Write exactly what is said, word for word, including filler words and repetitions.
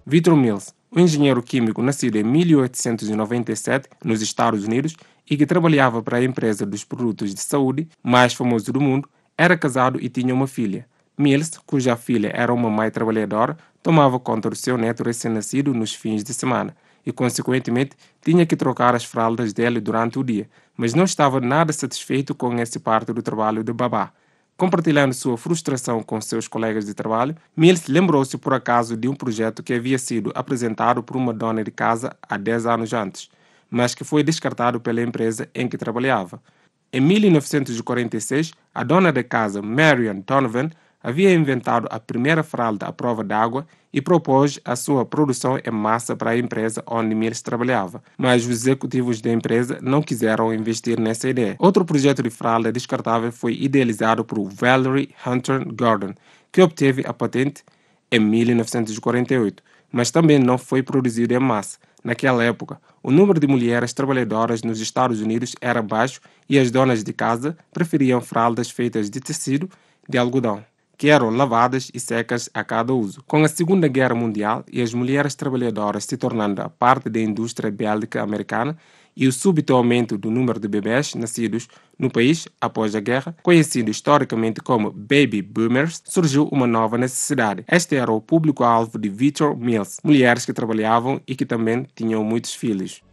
Victor Mills, um engenheiro químico nascido em mil oitocentos e noventa e sete nos Estados Unidos e que trabalhava para a empresa dos produtos de saúde mais famosa do mundo, era casado e tinha uma filha. Mills, cuja filha era uma mãe trabalhadora, tomava conta do seu neto recém-nascido nos fins de semana e, consequentemente, tinha que trocar as fraldas dele durante o dia, mas não estava nada satisfeito com essa parte do trabalho de babá. Compartilhando sua frustração com seus colegas de trabalho, Mills lembrou-se por acaso de um projeto que havia sido apresentado por uma dona de casa há dez anos antes, mas que foi descartado pela empresa em que trabalhava. Em mil novecentos e quarenta e seis, a dona da casa, Marion Donovan, havia inventado a primeira fralda à prova d'água e propôs a sua produção em massa para a empresa onde Mills trabalhava, mas os executivos da empresa não quiseram investir nessa ideia. Outro projeto de fralda descartável foi idealizado por Valerie Hunter Gordon, que obteve a patente em mil novecentos e quarenta e oito, mas também não foi produzido em massa. Naquela época, o número de mulheres trabalhadoras nos Estados Unidos era baixo e as donas de casa preferiam fraldas feitas de tecido de algodão, que eram lavadas e secas a cada uso. Com a Segunda Guerra Mundial e as mulheres trabalhadoras se tornando a parte da indústria bélica americana e o súbito aumento do número de bebês nascidos no país após a guerra, conhecido historicamente como Baby Boomers, surgiu uma nova necessidade. Este era o público-alvo de Victor Mills, mulheres que trabalhavam e que também tinham muitos filhos.